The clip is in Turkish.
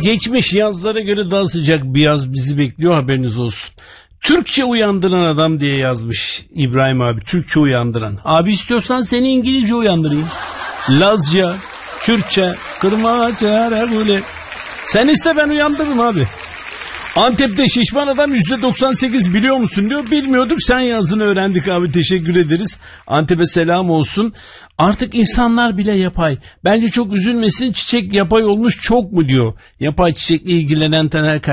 Geçmiş yazlara göre daha sıcak bir yaz bizi bekliyor, haberiniz olsun. Türkçe uyandıran adam diye yazmış İbrahim abi. Türkçe uyandıran. Abi istiyorsan seni İngilizce uyandırayım. Lazca, Kürtçe, Kırmaca, Regule. Sen iste ben uyandırırım abi. Antep'te şişman adam %98 biliyor musun diyor. Bilmiyorduk, sen yazdığını öğrendik abi, teşekkür ederiz. Antep'e selam olsun. Artık insanlar bile yapay. Bence çok üzülmesin, çiçek yapay olmuş çok mu diyor. Yapay çiçekle ilgilenen Taner